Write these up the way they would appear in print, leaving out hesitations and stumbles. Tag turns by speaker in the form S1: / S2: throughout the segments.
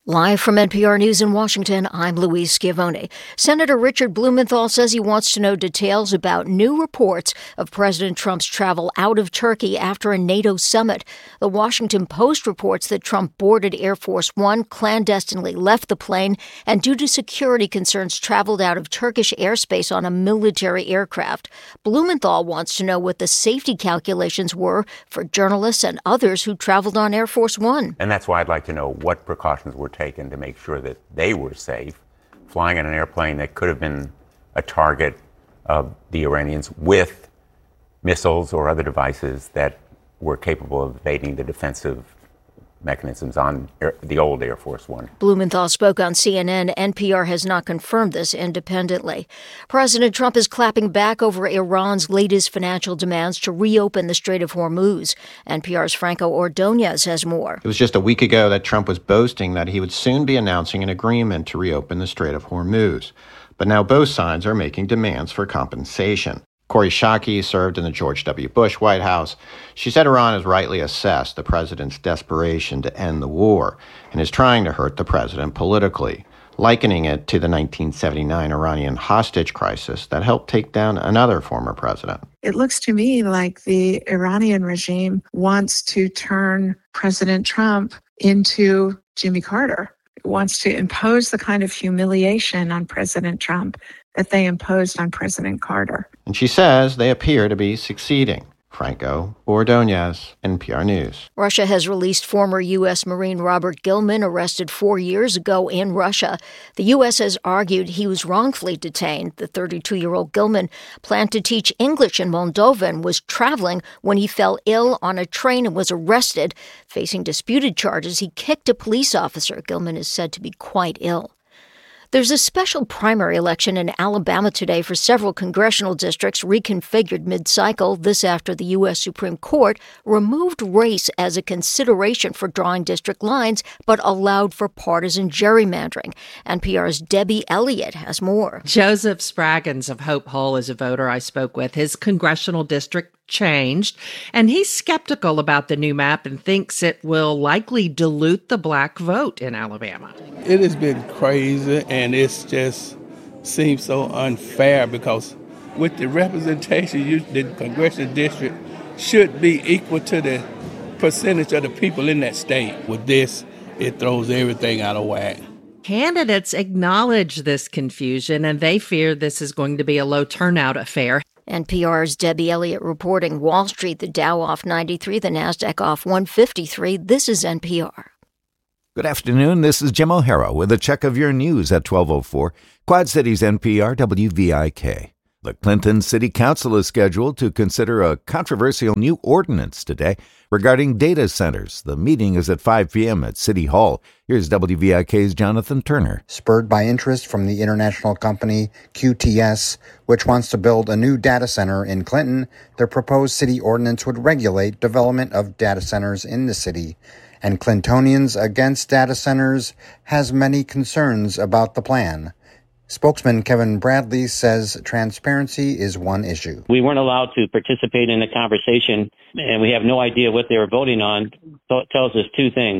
S1: Live from NPR News in Washington, I'm Louise Schiavone. Senator Richard Blumenthal says he wants to know details about new reports of President Trump's travel out of Turkey after a NATO summit. The Washington Post reports that Trump boarded Air Force One, clandestinely left the plane, and due to security concerns traveled out of Turkish airspace on a military aircraft. Blumenthal wants to know what the safety calculations were for journalists and others who traveled on Air Force One.
S2: And that's why I'd like to know what precautions were taken to make sure that they were safe, flying in an airplane that could have been a target of the Iranians with missiles or other devices that were capable of evading the defensive mechanisms on the old Air Force One.
S1: Blumenthal spoke on CNN. NPR has not confirmed this independently. President Trump is clapping back over Iran's latest financial demands to reopen the Strait of Hormuz. NPR's Franco Ordonez has more.
S3: It was just a week ago that Trump was boasting that he would soon be announcing an agreement to reopen the Strait of Hormuz. But now both sides are making demands for compensation. Kori Schake served in the George W. Bush White House. She said Iran has rightly assessed the president's desperation to end the war and is trying to hurt the president politically, likening it to the 1979 Iranian hostage crisis that helped take down another former president.
S4: It looks to me like the Iranian regime wants to turn President Trump into Jimmy Carter. It wants to impose the kind of humiliation on President Trump that they imposed on President Carter.
S3: And she says they appear to be succeeding. Franco Ordonez, NPR News.
S1: Russia has released former U.S. Marine Robert Gilman, arrested 4 years ago in Russia. The U.S. has argued he was wrongfully detained. The 32-year-old Gilman planned to teach English in Moldova and was traveling when he fell ill on a train and was arrested. Facing disputed charges, he kicked a police officer. Gilman is said to be quite ill. There's a special primary election in Alabama today for several congressional districts reconfigured mid-cycle. This after the U.S. Supreme Court removed race as a consideration for drawing district lines, but allowed for partisan gerrymandering. NPR's Debbie Elliott has more.
S5: Joseph Spraggins of Hope Hull is a voter I spoke with. His congressional district changed, and he's skeptical about the new map and thinks it will likely dilute the black vote in Alabama.
S6: It has been crazy, and it's just seems so unfair because with the representation, the congressional district should be equal to the percentage of the people in that state. With this, it throws everything out of whack.
S5: Candidates acknowledge this confusion, and they fear this is going to be a low turnout affair.
S1: NPR's Debbie Elliott reporting. Wall Street, the Dow off 93, the NASDAQ off 153. This is NPR.
S7: Good afternoon. This is Jim O'Hara with a check of your news at 12:04. Quad Cities NPR WVIK. The Clinton City Council is scheduled to consider a controversial new ordinance today regarding data centers. The meeting is at 5 p.m. at City Hall. Here's WVIK's Jonathan Turner.
S8: Spurred by interest from the international company QTS, which wants to build a new data center in Clinton, the proposed city ordinance would regulate development of data centers in the city. And Clintonians Against Data Centers has many concerns about the plan. Spokesman Kevin Bradley says transparency is one issue.
S9: We weren't allowed to participate in the conversation, and we have no idea what they were voting on. So it tells us two things.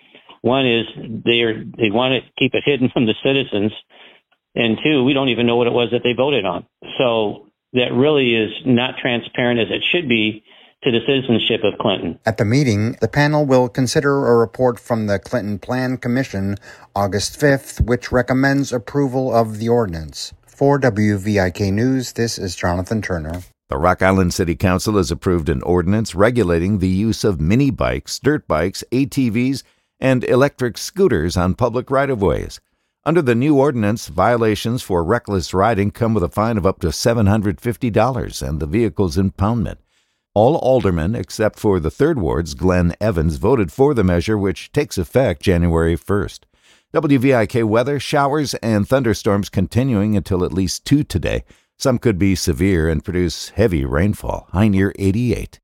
S9: One is they want to keep it hidden from the citizens, and two, we don't even know what it was that they voted on. So that really is not transparent as it should be to the citizenship of Clinton.
S8: At the meeting, the panel will consider a report from the Clinton Plan Commission August 5th, which recommends approval of the ordinance. For WVIK News, this is Jonathan Turner.
S7: The Rock Island City Council has approved an ordinance regulating the use of mini bikes, dirt bikes, ATVs, and electric scooters on public right-of-ways. Under the new ordinance, violations for reckless riding come with a fine of up to $750 and the vehicle's impoundment. All aldermen, except for the 3rd Ward's Glenn Evans, voted for the measure, which takes effect January 1st. WVIK weather, showers and thunderstorms continuing until at least 2 today. Some could be severe and produce heavy rainfall. High near 88.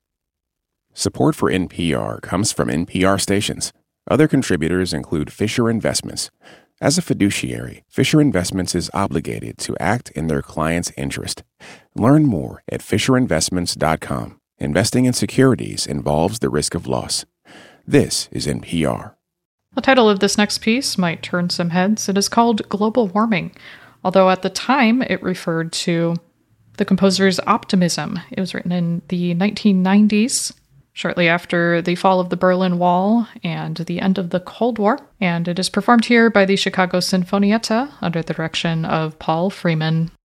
S10: Support for NPR comes from NPR stations. Other contributors include Fisher Investments. As a fiduciary, Fisher Investments is obligated to act in their client's interest. Learn more at FisherInvestments.com. Investing in securities involves the risk of loss. This is NPR.
S11: The title of this next piece might turn some heads. It is called Global Warming, although at the time it referred to the composer's optimism. It was written in the 1990s, shortly after the fall of the Berlin Wall and the end of the Cold War, and it is performed here by the Chicago Sinfonietta under the direction of Paul Freeman.